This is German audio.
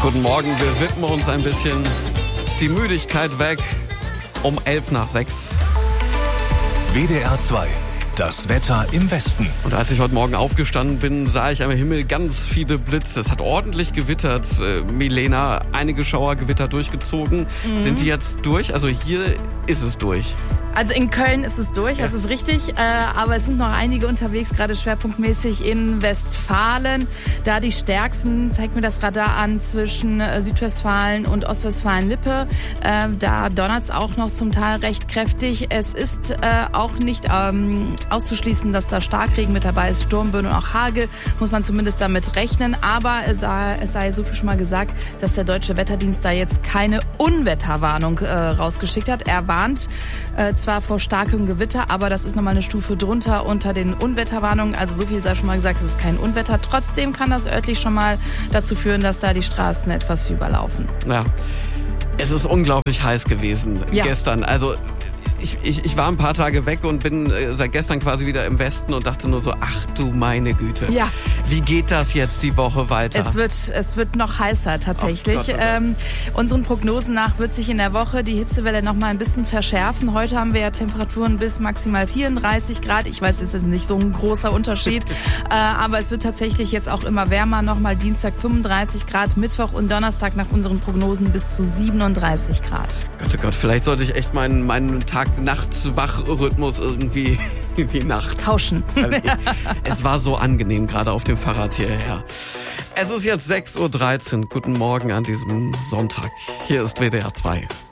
Guten Morgen, wir widmen uns ein bisschen die Müdigkeit weg um 5:11. WDR 2. Das Wetter im Westen. Und als ich heute Morgen aufgestanden bin, sah ich am Himmel ganz viele Blitze. Es hat ordentlich gewittert. Milena, einige Schauergewitter durchgezogen. Sind die jetzt durch? Also hier ist es durch. Also in Köln ist es durch, das ist richtig. Aber es sind noch einige unterwegs, gerade schwerpunktmäßig in Westfalen. Da die stärksten, zeigt mir das Radar an, zwischen Südwestfalen und Ostwestfalen-Lippe. Da donnert es auch noch zum Teil recht kräftig. Es ist auch nicht auszuschließen, dass da Starkregen mit dabei ist, Sturmböen und auch Hagel. Muss man zumindest damit rechnen. Aber es sei so viel schon mal gesagt, dass der Deutsche Wetterdienst da jetzt keine Unwetterwarnung rausgeschickt hat. Er warnt zwar vor starkem Gewitter, aber das ist nochmal eine Stufe drunter unter den Unwetterwarnungen. Also so viel sei schon mal gesagt, es ist kein Unwetter. Trotzdem kann das örtlich schon mal dazu führen, dass da die Straßen etwas überlaufen. Ja, es ist unglaublich heiß gewesen gestern. Also ich war ein paar Tage weg und bin seit gestern quasi wieder im Westen und dachte nur so, ach du meine Güte. Ja. Wie geht das jetzt die Woche weiter? Es wird noch heißer tatsächlich. Oh Gott. Unseren Prognosen nach wird sich in der Woche die Hitzewelle noch mal ein bisschen verschärfen. Heute haben wir ja Temperaturen bis maximal 34 Grad. Ich weiß, es ist nicht so ein großer Unterschied. Aber es wird tatsächlich jetzt auch immer wärmer. Nochmal Dienstag 35 Grad, Mittwoch und Donnerstag nach unseren Prognosen bis zu 37 Grad. Gott, oh Gott, vielleicht sollte ich echt meinen Tag-Nacht-Wach-Rhythmus irgendwie in die Nacht tauschen. Es war so angenehm, gerade auf dem Fahrrad hierher. Es ist jetzt 6:13 Uhr. Guten Morgen an diesem Sonntag. Hier ist WDR 2.